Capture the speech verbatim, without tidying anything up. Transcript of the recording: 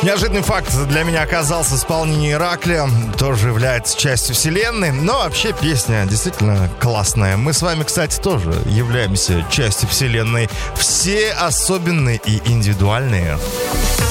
Неожиданный факт для меня оказался исполнение Иракли. Тоже является частью вселенной. Но вообще песня действительно классная. Мы с вами, кстати, тоже являемся частью вселенной. Все особенные и индивидуальные.